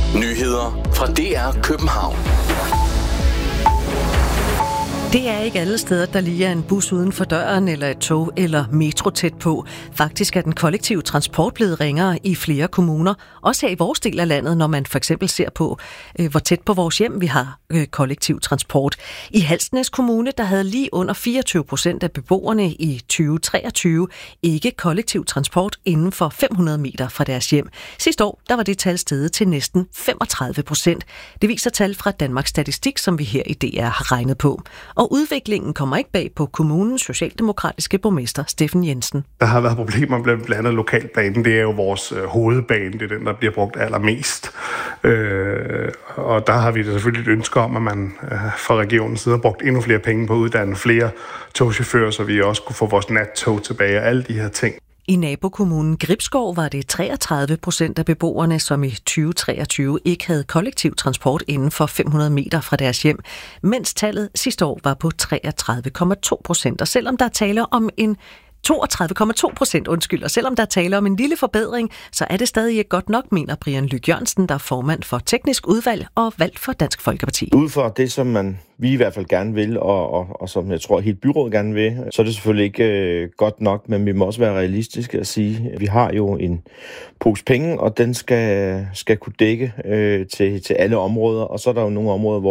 Nyheder fra DR København. Det er ikke alle steder, der lige er en bus uden for døren, eller et tog eller metro tæt på. Faktisk er den kollektive transport blevet ringere i flere kommuner, også her i vores del af landet, når man for eksempel ser på, hvor tæt på vores hjem vi har kollektiv transport. I Halsnæs Kommune, der havde lige under 24% af beboerne i 2023 ikke kollektiv transport inden for 500 meter fra deres hjem. Sidste år, der var det tal steget til næsten 35%. Det viser tal fra Danmarks Statistik, som vi her i DR har regnet på. Og udviklingen kommer ikke bag på kommunens socialdemokratiske borgmester Steffen Jensen. Der har været problemer med blandt andet lokalbanen. Det er jo vores hovedbane, det er den, der bliver brugt allermest. Og der har vi da selvfølgelig et ønske om, at man fra regionens side har brugt endnu flere penge på at uddanne flere togchauffører, så vi også kunne få vores nattog tilbage og alle de her ting. I nabokommunen Gribskov var det 33% af beboerne, som i 2023 ikke havde kollektiv transport inden for 500 meter fra deres hjem, mens tallet sidste år var på 33,2%. Og selvom der er tale om en 32,2%, og selvom der er tale om en lille forbedring, så er det stadig ikke godt nok, mener Brian Lyk Jørgensen, der er formand for teknisk udvalg og valgt for Dansk Folkeparti. Ud fra det, som vi i hvert fald gerne vil, og som jeg tror helt byrådet gerne vil, så er det selvfølgelig ikke godt nok, men vi må også være realistiske at sige, at vi har jo en pose penge, og den skal kunne dække til alle områder, og så er der jo nogle områder,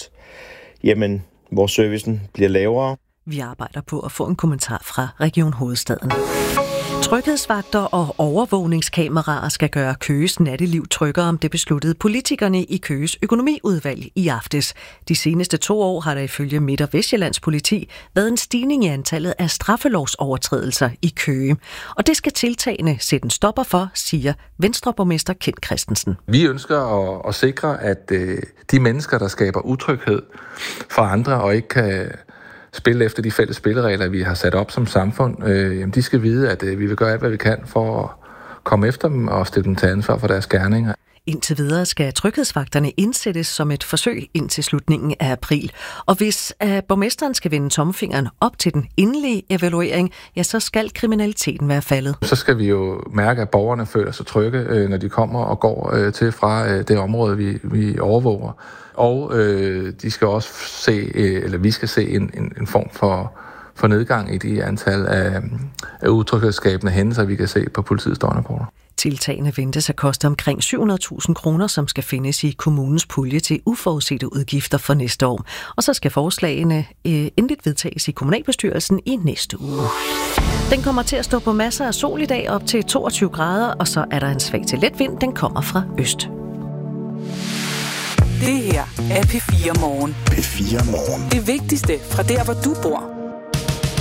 hvor servicen bliver lavere. Vi arbejder på at få en kommentar fra Region Hovedstaden. Tryghedsvagter og overvågningskameraer skal gøre Køges natteliv tryggere, det besluttede politikerne i Køges økonomiudvalg i aftes. De seneste 2 år har der ifølge Midt- og Vestjyllands politi været en stigning i antallet af straffelovsovertrædelser i Køge. Og det skal tiltagene sætte en stopper for, siger Venstreborgmester Kent Christensen. Vi ønsker at sikre, at de mennesker, der skaber utryghed for andre og ikke kan spille efter de fælles spilleregler, vi har sat op som samfund, de skal vide, at vi vil gøre alt, hvad vi kan for at komme efter dem og stille dem til ansvar for deres gerninger. Indtil videre skal tryghedsvagterne indsættes som et forsøg indtil slutningen af april. Og hvis borgmesteren skal vende tommelfingeren op til den endelige evaluering, ja, så skal kriminaliteten være faldet. Så skal vi jo mærke, at borgerne føler sig trygge, når de kommer og går til fra det område, vi overvåger. Og de skal også vi skal se en form for nedgang i de antal af utryghedsskabende hændelser, vi kan se på politiets døgnrapporter. Tiltagene ventes at koste omkring 700.000 kroner, som skal findes i kommunens pulje til uforudsete udgifter for næste år. Og så skal forslagene endeligt vedtages i kommunalbestyrelsen i næste uge. Den kommer til at stå på masser af sol i dag op til 22 grader, og så er der en svag til let vind. Den kommer fra øst. Det her er P4 Morgen. P4 Morgen. Det vigtigste fra der, hvor du bor.